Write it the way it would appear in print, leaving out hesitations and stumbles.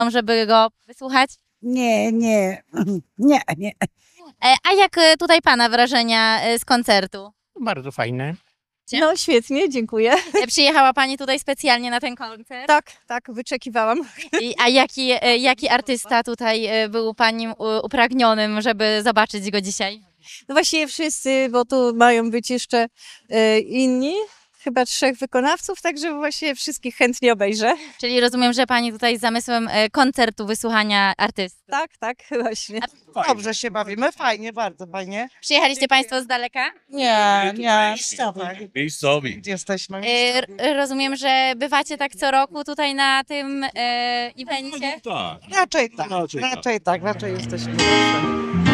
żeby go wysłuchać? Nie, nie, nie, nie. A jak tutaj pana wrażenia z koncertu? Bardzo fajne. No świetnie, dziękuję. Przyjechała pani tutaj specjalnie na ten koncert? Tak, wyczekiwałam. A jaki artysta tutaj był pani upragnionym, żeby zobaczyć go dzisiaj? No właściwie wszyscy, bo tu mają być jeszcze inni, chyba 3 wykonawców, także właściwie wszystkich chętnie obejrzę. Czyli rozumiem, że pani tutaj z zamysłem koncertu wysłuchania artysty. Tak, właśnie. Dobrze się bawimy, fajnie, bardzo fajnie. Przyjechaliście państwo z daleka? Nie, Miejscowi. Gdzie jesteśmy? Rozumiem, że bywacie tak co roku tutaj na tym evencie? Tak. Raczej tak, Raczej tak. raczej jesteśmy.